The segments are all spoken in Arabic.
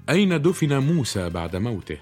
أين دفن موسى بعد موته؟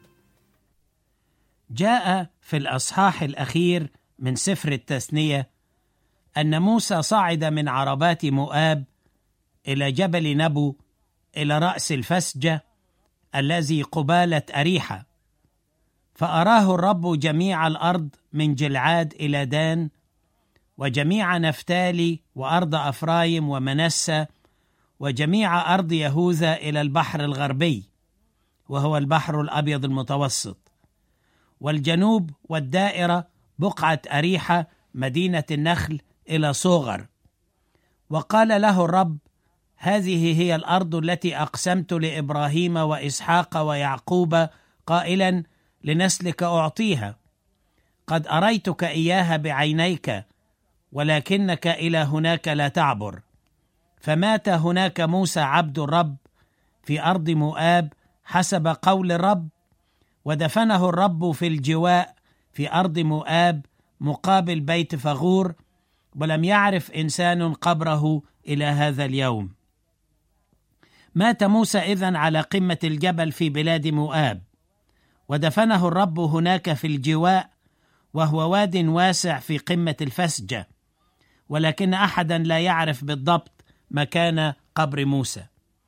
جاء في الأصحاح الأخير من سفر التثنية أن موسى صعد من عربات مؤاب إلى جبل نبو إلى رأس الفسجة الذي قبالة أريحة، فأراه الرب جميع الأرض من جلعاد إلى دان، وجميع نفتالي وأرض أفرايم ومنسى، وجميع أرض يهوذا إلى البحر الغربي وهو البحر الأبيض المتوسط، والجنوب والدائرة بقعة أريحة مدينة النخل إلى صوغر. وقال له الرب: هذه هي الأرض التي أقسمت لإبراهيم وإسحاق ويعقوب قائلا: لنسلك أعطيها، قد أريتك إياها بعينيك، ولكنك إلى هناك لا تعبر. فمات هناك موسى عبد الرب في أرض مؤاب حسب قول الرب، ودفنه الرب في الجواء في أرض مؤاب مقابل بيت فغور، ولم يعرف إنسان قبره إلى هذا اليوم. مات موسى إذن على قمة الجبل في بلاد مؤاب، ودفنه الرب هناك في الجواء، وهو واد واسع في قمة الفسجة، ولكن أحدا لا يعرف بالضبط مكان قبر موسى.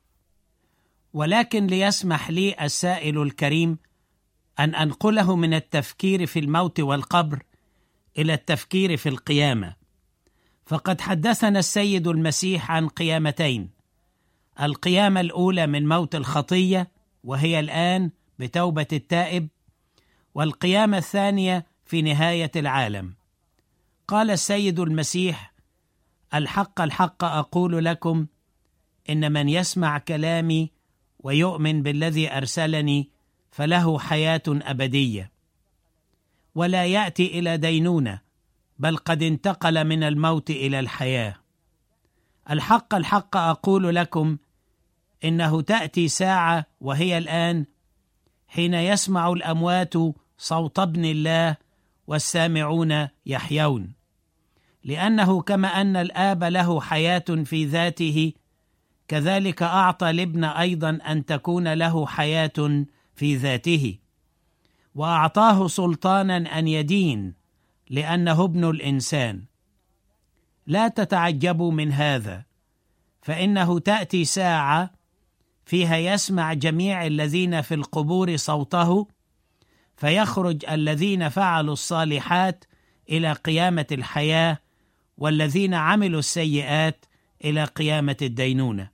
ولكن ليسمح لي السائل الكريم أن أنقله من التفكير في الموت والقبر إلى التفكير في القيامة، فقد حدثنا السيد المسيح عن قيامتين: القيامة الأولى من موت الخطية وهي الآن بتوبة التائب، والقيامة الثانية في نهاية العالم. قال السيد المسيح: الحق الحق أقول لكم، إن من يسمع كلامي ويؤمن بالذي أرسلني فله حياة أبدية، ولا يأتي إلى دينونة، بل قد انتقل من الموت إلى الحياة. الحق الحق أقول لكم، إنه تأتي ساعة وهي الآن حين يسمع الأموات صوت ابن الله والسامعون يحيون، لأنه كما أن الآب له حياة في ذاته، كذلك أعطى الابن أيضا أن تكون له حياة في ذاته، وأعطاه سلطانا أن يدين، لأنه ابن الإنسان. لا تتعجبوا من هذا، فإنه تأتي ساعة فيها يسمع جميع الذين في القبور صوته، فيخرج الذين فعلوا الصالحات إلى قيامة الحياة، والذين عملوا السيئات إلى قيامة الدينونة.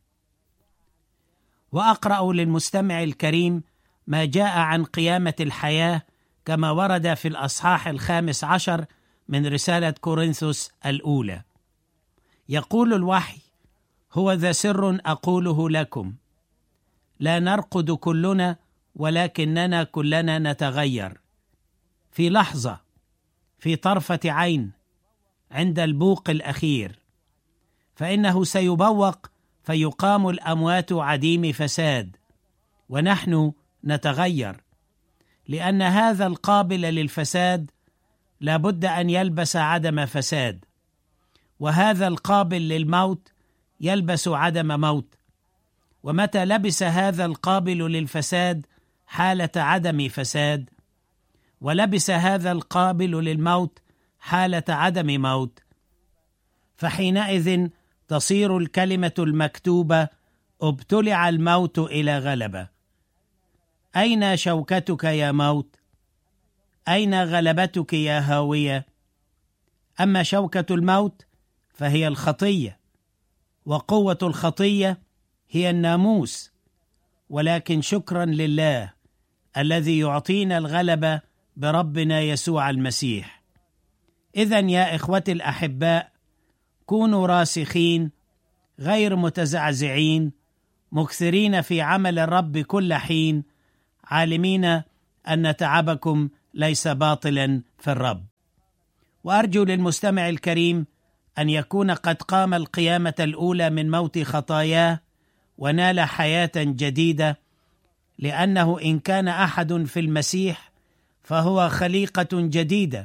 وأقرأ للمستمع الكريم ما جاء عن قيامة الحياة كما ورد في الأصحاح 15 من رسالة كورنثوس الأولى. يقول الوحي: هو ذا سر أقوله لكم، لا نرقد كلنا، ولكننا كلنا نتغير في لحظة، في طرفة عين، عند البوق الأخير، فإنه سيبوق فيقام الأموات عديم فساد، ونحن نتغير، لأن هذا القابل للفساد لابد أن يلبس عدم فساد، وهذا القابل للموت يلبس عدم موت. ومتى لبس هذا القابل للفساد حالة عدم فساد، ولبس هذا القابل للموت حالة عدم موت، فحينئذ تصير الكلمة المكتوبة: ابتلع الموت إلى غلبة. أين شوكتك يا موت؟ أين غلبتك يا هاوية؟ أما شوكة الموت فهي الخطية، وقوة الخطية هي الناموس، ولكن شكرا لله الذي يعطينا الغلبة بربنا يسوع المسيح. إذن يا إخوتي الأحباء، كونوا راسخين غير متزعزعين، مكثرين في عمل الرب كل حين، عالمين أن تعبكم ليس باطلا في الرب. وأرجو للمستمع الكريم أن يكون قد قام القيامة الأولى من موت خطاياه ونال حياة جديدة، لأنه إن كان أحد في المسيح فهو خليقة جديدة،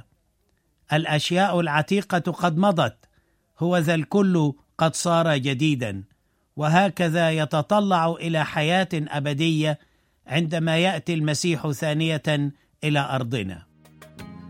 الأشياء العتيقة قد مضت، هو ذا الكل قد صار جديدا. وهكذا يتطلع إلى حياة أبدية عندما يأتي المسيح ثانية إلى أرضنا.